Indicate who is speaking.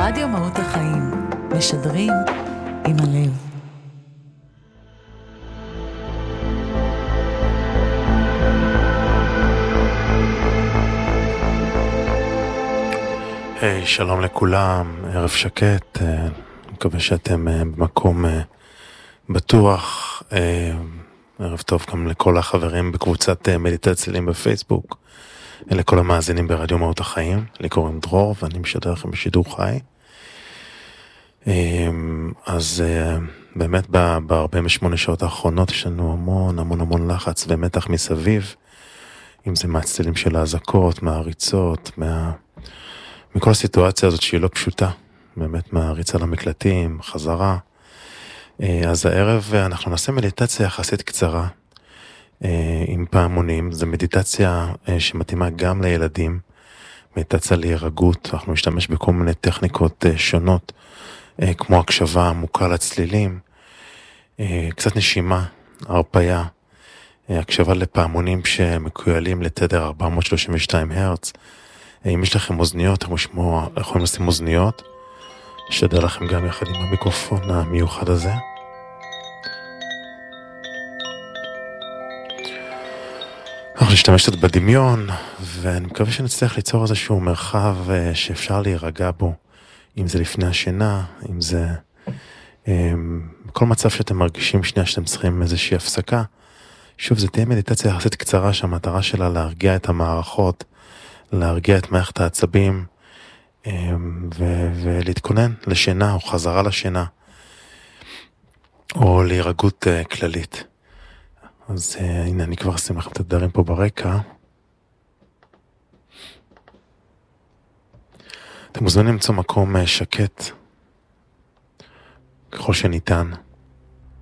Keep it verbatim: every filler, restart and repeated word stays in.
Speaker 1: רדיו מהות החיים, משדרים עם הלב.
Speaker 2: היי, hey, שלום לכולם, ערב שקט, אני מקווה שאתם במקום בטוח, ערב טוב גם לכל החברים בקבוצת מדיטציה בפייסבוק, לכל המאזינים ברדיו מהות החיים, לי קוראים דרור ואני משדר לכם בשידור חי. אז באמת ב-ארבעים ושמונה שעות האחרונות יש לנו המון המון המון לחץ ומתח מסביב, אם זה מהצלילים של ההזקות, מהריצות, מה... מכל הסיטואציה הזאת שהיא לא פשוטה, באמת מהריצה למקלטים, חזרה. אז הערב אנחנו נעשה מדיטציה יחסית קצרה, עם פעמונים. זו מדיטציה שמתאימה גם לילדים, מדיטציה להירגעות. אנחנו נשתמש בכל מיני טכניקות שונות, כמו הקשבה עמוקה לצלילים, קצת נשימה, הרפיה, הקשבה לפעמונים שמקוילים לתדר ארבע מאות שלושים ושתיים הרץ. אם יש לכם אוזניות, אתם יכולים לשים אוזניות, שתדע לכם גם יחד עם המיקרופון המיוחד הזה. אנחנו נשתמש קצת בדמיון, ואני מקווה שנצליח ליצור איזשהו מרחב שאפשר להירגע בו, אם זה לפני השינה, אם זה בכל מצב שאתם מרגישים שנייה שאתם צריכים איזושהי הפסקה. שוב, זה תהיה מדיטציה יחסית קצרה שהמטרה שלה להרגיע את המערכות, להרגיע את מערכת העצבים ו- ולהתכונן לשינה או חזרה לשינה או להירגעות כללית. אז הנה אני כבר אשים לכם את הדברים פה ברקע. אתם מוזמנים למצוא מקום שקט ככל שניתן.